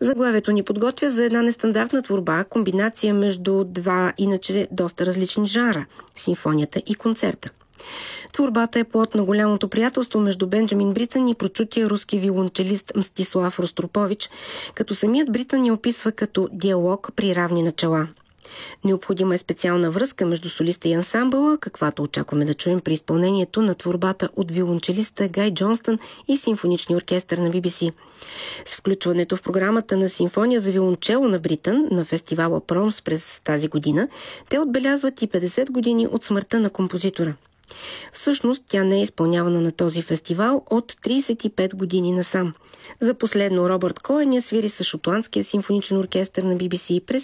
Заглавието ни подготвя за една нестандартна творба, комбинация между два иначе доста различни жанра – симфонията и концерта. Творбата е плод на голямото приятелство между Бенджамин Бритън и прочутия руски виолончелист Мстислав Ростропович, като самият Бритън я описва като диалог при равни начала. Необходима е специална връзка между солиста и ансамбъла, каквато очакваме да чуем при изпълнението на творбата от виолончелиста Гай Джонстън и симфоничния оркестър на BBC. С включването в програмата на симфония за виолончело на Бритън на фестивала Промс през тази година, те отбелязват и 50 години от смъртта на композитора. Всъщност, тя не е изпълнявана на този фестивал от 35 години насам. За последно Робърт Коен я свири с Шотландския симфоничен оркестър на BBC през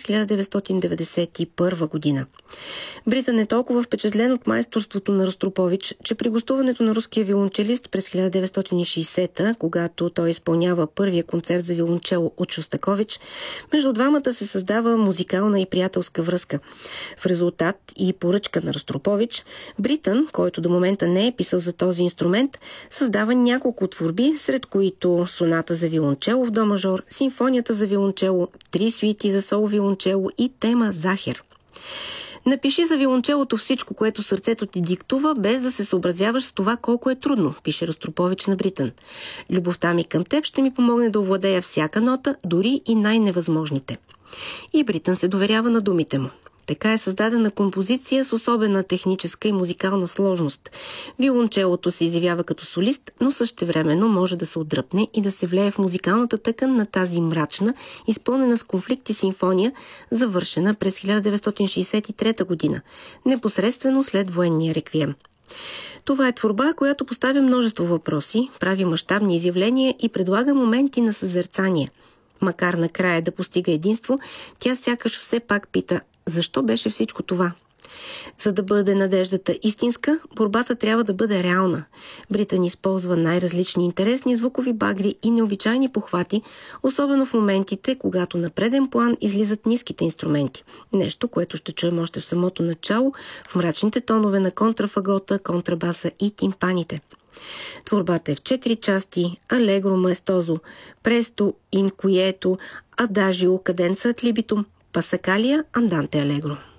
1991 година. Бритън е толкова впечатлен от майсторството на Ростропович, че при гостуването на руския виолончелист през 1960-та, когато той изпълнява първия концерт за виолончело от Шостакович, между двамата се създава музикална и приятелска връзка. В резултат и поръчка на Ростропович, Бритън, който до момента не е писал за този инструмент, създава няколко творби, сред които соната за виолончело в до мажор, симфонията за виолончело, 3 сюити за соло виолончело и тема Захер. Напиши за виолончелото всичко, което сърцето ти диктува, без да се съобразяваш с това колко е трудно, пише Ростропович на Бритън. Любовта ми към теб ще ми помогне да овладея всяка нота, дори и най-невъзможните. И Бритън се доверява на думите му. Така е създадена композиция с особена техническа и музикална сложност. Виолончелото се изявява като солист, но същевременно може да се отдръпне и да се влее в музикалната тъкан на тази мрачна, изпълнена с конфликти симфония, завършена през 1963 година, непосредствено след военния реквием. Това е творба, която поставя множество въпроси, прави мащабни изявления и предлага моменти на съзерцание. Макар накрая да постига единство, тя сякаш все пак пита: защо беше всичко това? За да бъде надеждата истинска, борбата трябва да бъде реална. Бритън използва най-различни интересни звукови багри и необичайни похвати, особено в моментите, когато на преден план излизат ниските инструменти. Нещо, което ще чуем още в самото начало, в мрачните тонове на контрафагота, контрабаса и тимпаните. Творбата е в 4 части: алегро маестозо, престо инкуието, адажио каденца атлибитум, пасакалия анданте алегро.